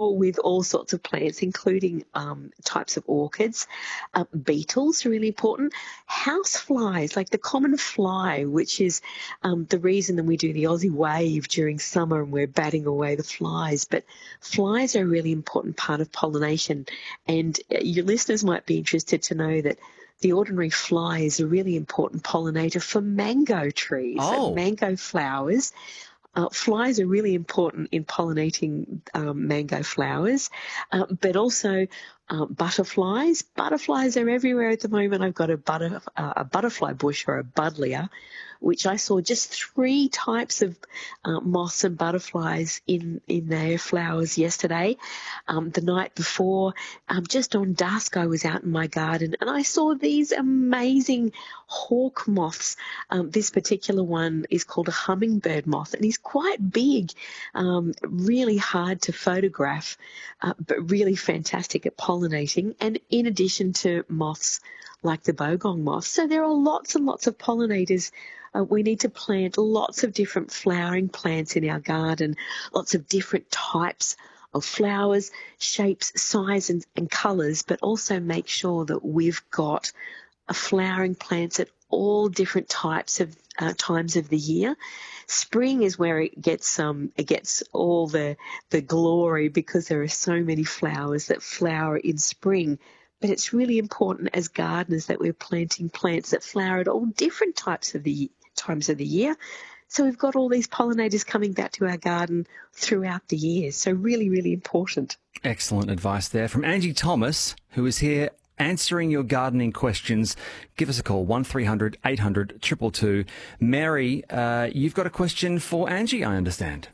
with all sorts of plants, including types of orchids. Beetles are really important. House flies, like the common fly, which is the reason that we do the Aussie wave during summer and we're batting away the flies. But flies are a really important part of pollination. And your listeners might be interested to know that the ordinary fly is a really important pollinator for mango trees, so mango flowers. Flies are really important in pollinating mango flowers, but also butterflies. Butterflies are everywhere at the moment. I've got a butterfly bush, or a buddleia, which I saw just 3 types of moths and butterflies in their flowers yesterday. The night before, just on dusk, I was out in my garden and I saw these amazing hawk moths. This particular one is called a hummingbird moth, and he's quite big, really hard to photograph, but really fantastic at pollinating, and in addition to moths like the bogong moth. So there are lots and lots of pollinators. We need to plant lots of different flowering plants in our garden, lots of different types of flowers, shapes, sizes and colours, but also make sure that we've got flowering plants at all different types of times of the year. Spring is where it gets all the glory, because there are so many flowers that flower in spring. But it's really important as gardeners that we're planting plants that flower at all different times of the year. So we've got all these pollinators coming back to our garden throughout the year. So really, really important. Excellent advice there from Angie Thomas, who is here answering your gardening questions. Give us a call, 1300 800 222. Mary, you've got a question for Angie, I understand.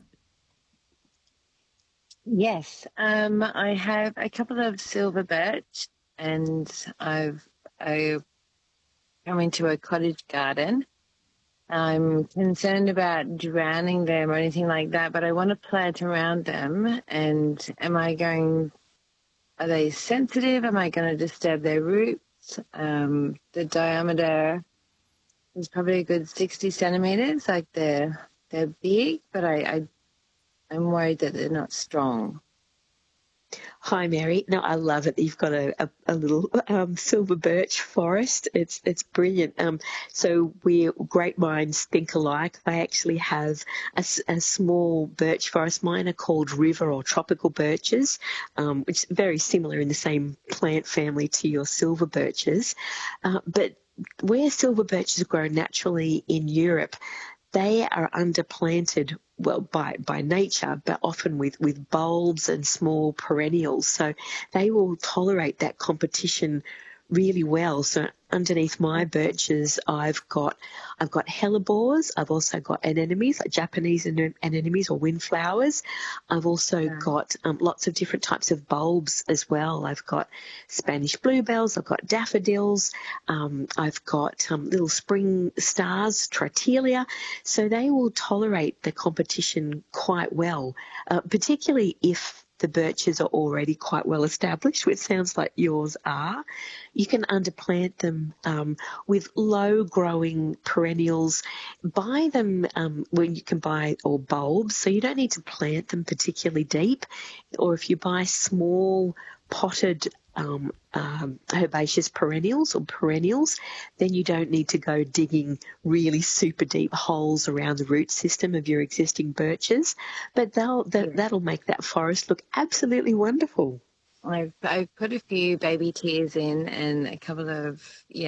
Yes, I have a couple of silver birch, and I've come into a cottage garden. I'm concerned about drowning them or anything like that, but I want to plant around them. And are they sensitive? Am I going to disturb their roots? The diameter is probably a good 60 centimeters. Like they're big, but I'm worried that they're not strong. Hi, Mary. No, I love it. You've got a little silver birch forest. It's brilliant. So great minds think alike. They actually have a small birch forest. Mine are called river or tropical birches, which is very similar in the same plant family to your silver birches. But where silver birches grow naturally in Europe, they are underplanted, well, by nature, but often with bulbs and small perennials. So they will tolerate that competition really well. So underneath my birches, I've got hellebores. I've also got anemones, like Japanese anemones or windflowers. I've also got lots of different types of bulbs as well. I've got Spanish bluebells. I've got daffodils. I've got little spring stars, Tritilia. So they will tolerate the competition quite well, particularly if the birches are already quite well established, which sounds like yours are. You can underplant them with low-growing perennials. Buy them when you can buy, or bulbs, so you don't need to plant them particularly deep. Or if you buy small potted herbaceous perennials, then you don't need to go digging really super deep holes around the root system of your existing birches. But that'll make that forest look absolutely wonderful. I've put a few baby tears in and a couple of,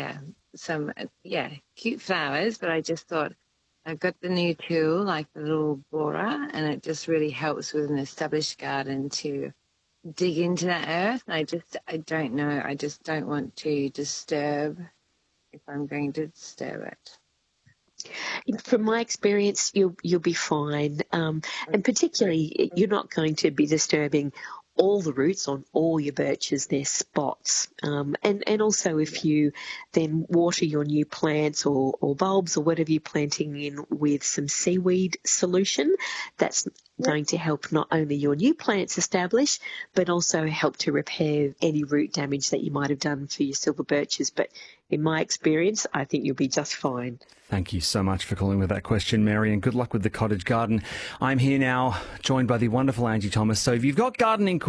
cute flowers, but I just thought I've got the new tool, like the little borer, and it just really helps with an established garden to dig into that earth. I don't know. I just don't want to disturb, if I'm going to disturb it. From my experience, you'll be fine. And particularly, you're not going to be disturbing all the roots on all your birches, their spots. And also if you then water your new plants or bulbs or whatever you're planting in with some seaweed solution, that's going to help not only your new plants establish, but also help to repair any root damage that you might have done for your silver birches. But in my experience, I think you'll be just fine. Thank you so much for calling with that question, Mary, and good luck with the cottage garden. I'm here now, joined by the wonderful Angie Thomas. So if you've got gardening